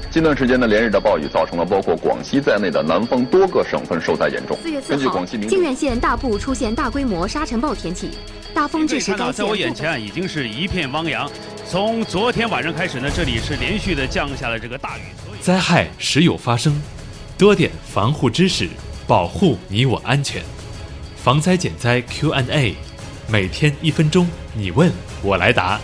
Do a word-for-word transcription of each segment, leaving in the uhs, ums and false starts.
近段时间的连日的暴雨造成了包括广西在内的南方多个省份受灾严重。 四月四号，靖远县大部出现大规模沙尘暴天气，大风致使该县。 在我眼前已经是一片汪洋。从昨天晚上开始呢，这里是连续的降下了这个大雨。 灾害时有发生，多点防护知识，保护你我安全。防灾减灾 Q and A， 每天一分钟，你问我来答。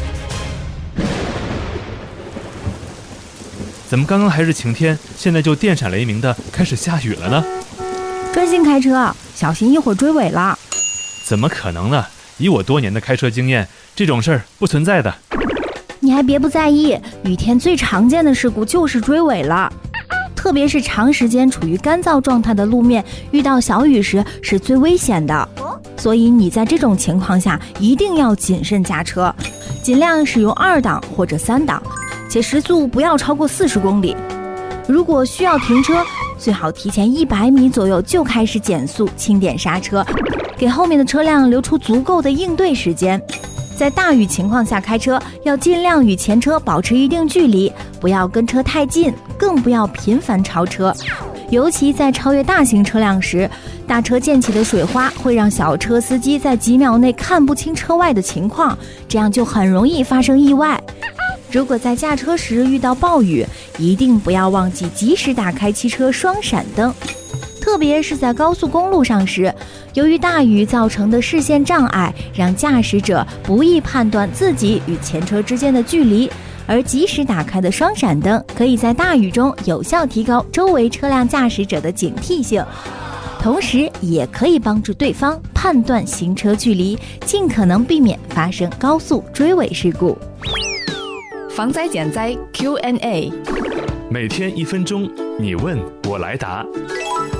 怎么刚刚还是晴天，现在就电闪雷鸣的开始下雨了呢？ 专心开车，小心一会儿追尾了。 怎么可能呢？以我多年的开车经验，这种事儿不存在的。 你还别不在意，雨天最常见的事故就是追尾了，特别是长时间处于干燥状态的路面，遇到小雨时是最危险的。所以你在这种情况下一定要谨慎驾车，尽量使用二档或者三档，且时速不要超过四十公里。如果需要停车，最好提前一百米左右就开始减速，轻点刹车，给后面的车辆留出足够的应对时间。在大雨情况下开车，要尽量与前车保持一定距离，不要跟车太近，更不要频繁超车。尤其在超越大型车辆时，大车溅起的水花会让小车司机在几秒内看不清车外的情况，这样就很容易发生意外。如果在驾车时遇到暴雨，一定不要忘记及时打开汽车双闪灯，特别是在高速公路上时，由于大雨造成的视线障碍，让驾驶者不易判断自己与前车之间的距离，而及时打开的双闪灯可以在大雨中有效提高周围车辆驾驶者的警惕性，同时也可以帮助对方判断行车距离，尽可能避免发生高速追尾事故。 防灾减灾 Q and A， 每天一分钟，你问我来答。